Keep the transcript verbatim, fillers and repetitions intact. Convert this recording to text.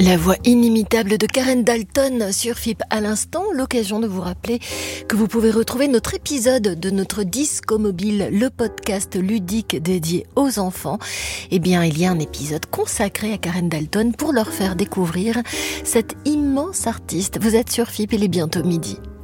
La voix inimitable de Karen Dalton sur F I P à l'instant, l'occasion de vous rappeler que vous pouvez retrouver notre épisode de notre Disco Mobile, le podcast ludique dédié aux enfants. Eh bien, il y a un épisode consacré à Karen Dalton pour leur faire découvrir cet immense artiste. Vous êtes sur F I P, il est bientôt midi.